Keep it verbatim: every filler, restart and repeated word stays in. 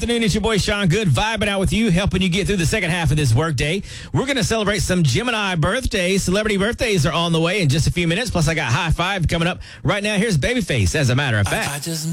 afternoon. It's your boy Sean Good, vibing out with you, helping you get through the second half of this workday. We're going to celebrate some Gemini birthdays. Celebrity birthdays are on the way in just a few minutes. Plus, I got High Five coming up right now. Here's Babyface, as a matter of fact. I, I just